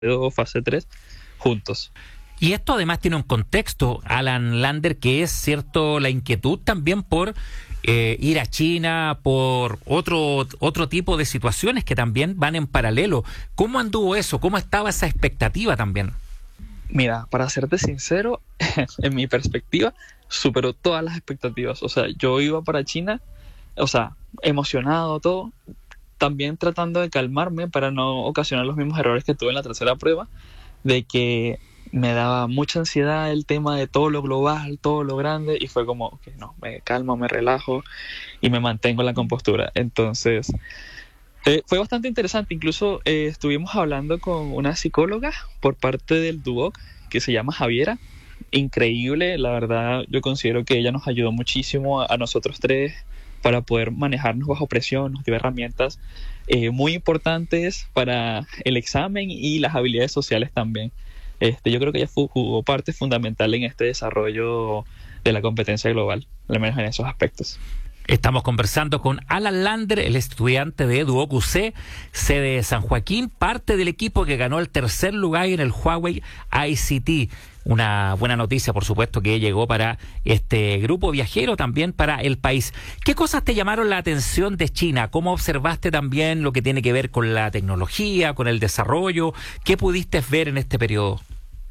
2, fase 3, juntos. Y esto además tiene un contexto, Alan Lander, que es cierto la inquietud también por ir a China, por otro tipo de situaciones que también van en paralelo. ¿Cómo anduvo eso? ¿Cómo estaba esa expectativa también? Mira, para serte sincero, en mi perspectiva, superó todas las expectativas. O sea, yo iba para China, o sea, emocionado, todo, también tratando de calmarme para no ocasionar los mismos errores que tuve en la tercera prueba, de que me daba mucha ansiedad el tema de todo lo global, todo lo grande, y fue como, que no, me calmo, me relajo y me mantengo en la compostura. Entonces, fue bastante interesante. Incluso estuvimos hablando con una psicóloga por parte del Duoc que se llama Javiera. Increíble, la verdad, yo considero que ella nos ayudó muchísimo a nosotros tres para poder manejarnos bajo presión, nos dio herramientas muy importantes para el examen y las habilidades sociales también. Yo creo que ella jugó parte fundamental en este desarrollo de la competencia global, al menos en esos aspectos. Estamos conversando con Alan Lander, el estudiante de Duoc UC, sede de San Joaquín, parte del equipo que ganó el tercer lugar en el Huawei ICT. Una buena noticia, por supuesto, que llegó para este grupo viajero, también para el país. ¿Qué cosas te llamaron la atención de China? ¿Cómo observaste también lo que tiene que ver con la tecnología, con el desarrollo? ¿Qué pudiste ver en este periodo?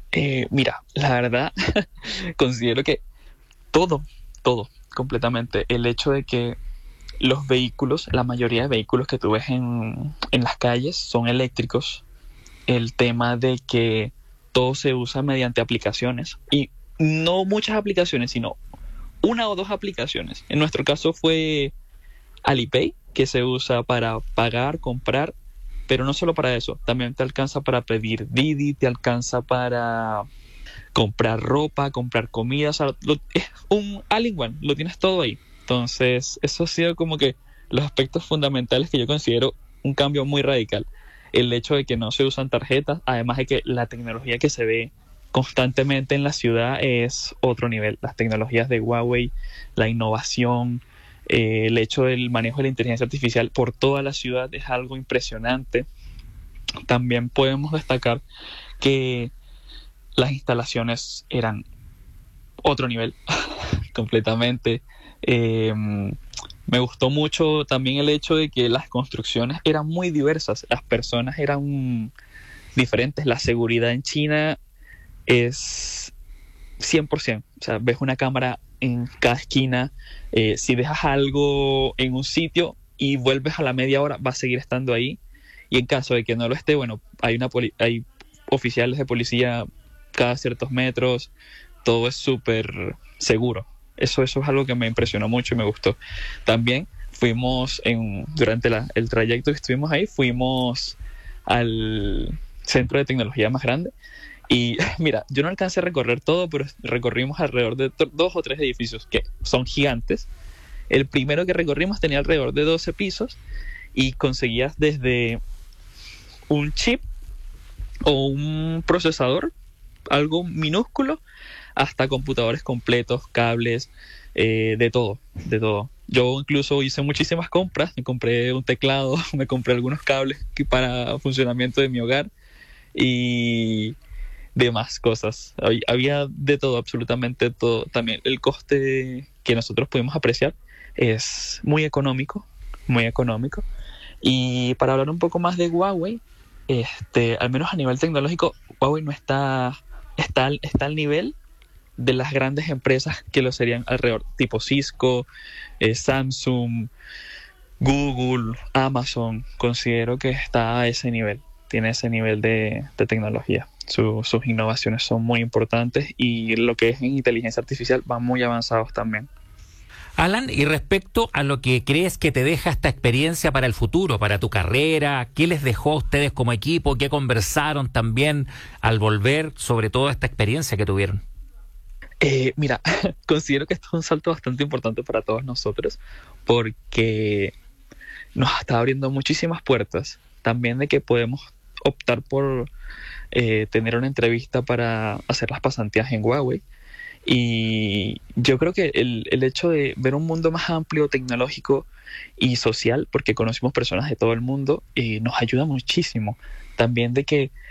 Mira, la verdad, considero que todo, completamente. El hecho de que los vehículos, la mayoría de vehículos que tú ves en las calles son eléctricos. El tema de que todo se usa mediante aplicaciones, y no muchas aplicaciones, sino una o dos aplicaciones. En nuestro caso fue Alipay, que se usa para pagar, comprar, pero no solo para eso, también te alcanza para pedir Didi, te alcanza para comprar ropa, comprar comida, o sea, es un all-in-one, lo tienes todo ahí. Entonces, eso ha sido como que los aspectos fundamentales que yo considero un cambio muy radical. El hecho de que no se usan tarjetas, además de que la tecnología que se ve constantemente en la ciudad es otro nivel. Las tecnologías de Huawei, la innovación, el hecho del manejo de la inteligencia artificial por toda la ciudad es algo impresionante. También podemos destacar que las instalaciones eran otro nivel, completamente. Me gustó mucho también el hecho de que las construcciones eran muy diversas, las personas eran diferentes, la seguridad en China es 100%, o sea, ves una cámara en cada esquina, si dejas algo en un sitio y vuelves a la media hora, va a seguir estando ahí, y en caso de que no lo esté, bueno, hay oficiales de policía cada ciertos metros, todo es súper seguro. Eso es algo que me impresionó mucho y me gustó. También fuimos, durante el trayecto que estuvimos ahí, fuimos al centro de tecnología más grande. Y mira, yo no alcancé a recorrer todo, pero recorrimos alrededor de 2 o 3 edificios que son gigantes. El primero que recorrimos tenía alrededor de 12 pisos y conseguías desde un chip o un procesador, algo minúsculo, hasta computadores completos, cables, de todo. Yo incluso hice muchísimas compras, me compré un teclado, me compré algunos cables para funcionamiento de mi hogar y demás cosas. Había de todo, absolutamente todo. También el coste que nosotros pudimos apreciar es muy económico, muy económico. Y para hablar un poco más de Huawei, al menos a nivel tecnológico, Huawei no está al nivel de las grandes empresas que lo serían alrededor, tipo Cisco, Samsung, Google, Amazon. Considero que está a ese nivel, tiene ese nivel de tecnología. Sus innovaciones son muy importantes y lo que es en inteligencia artificial van muy avanzados también. Alan, y respecto a lo que crees que te deja esta experiencia para el futuro, para tu carrera, ¿qué les dejó a ustedes como equipo? ¿Qué conversaron también al volver sobre toda esta experiencia que tuvieron? Mira, considero que esto es un salto bastante importante para todos nosotros porque nos está abriendo muchísimas puertas. También de que podemos optar por tener una entrevista para hacer las pasantías en Huawei. Y yo creo que el hecho de ver un mundo más amplio, tecnológico y social, porque conocimos personas de todo el mundo, nos ayuda muchísimo. También de que